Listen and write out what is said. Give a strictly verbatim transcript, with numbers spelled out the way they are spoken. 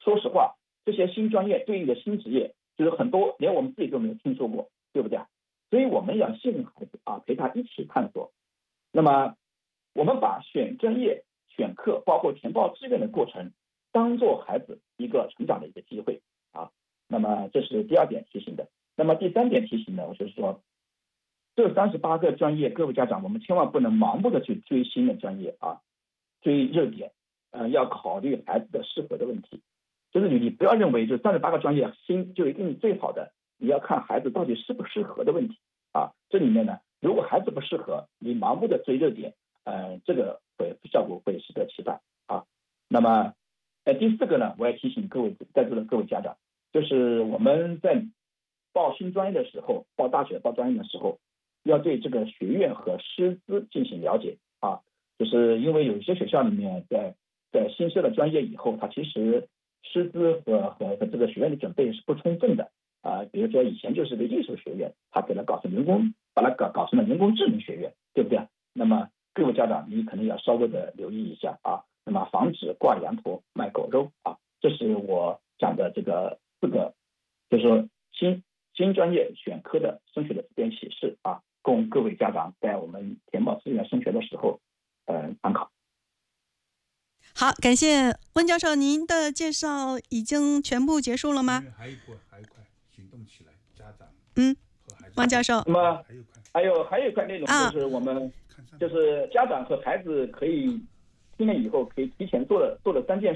说实话，这些新专业对应的新职业，就是很多连我们自己都没有听说过，对不对？所以我们要信任孩子啊，陪他一起探索。那么我们把选专业、选课，包括填报志愿的过程，当做孩子一个成长的一个机会啊。那么这是第二点提醒的。那么第三点提醒呢，我就是说，这三十八个专业，各位家长，我们千万不能盲目的去追新的专业啊，追热点，呃，要考虑孩子的适合的问题。就是你，你不要认为就三十八个专业新就一定是最好的，你要看孩子到底适不适合的问题啊。这里面呢，如果孩子不适合，你盲目的追热点，呃，这个会效果会适得其反啊。那么，呃，第四个呢，我要提醒各位在座的各位家长，就是我们在报新专业的时候，报大学、报专业的时候，要对这个学院和师资进行了解啊。就是因为有一些学校里面在在新设了专业以后，它其实师资和和和这个学院的准备是不充分的啊。比如说以前就是个艺术学院，它给它搞成人工，把它搞搞成了人工智能学院，对不对？那么各位家长，你可能要稍微的留意一下啊。那么防止挂羊头卖狗肉啊，这是我讲的这个四个，就是说新新专业选科的升学的这边启示啊，供各位家长在我们填报志愿升学的时候，呃，参考。 好，感谢温教授，您的介绍已经全部结束了吗？ 还有一块，还有一块，行动起来，家长。 嗯，汪教授。 那么还有还有一块内容就是我们、啊、就是家长和孩子可以听了以后可以提前做了做了三件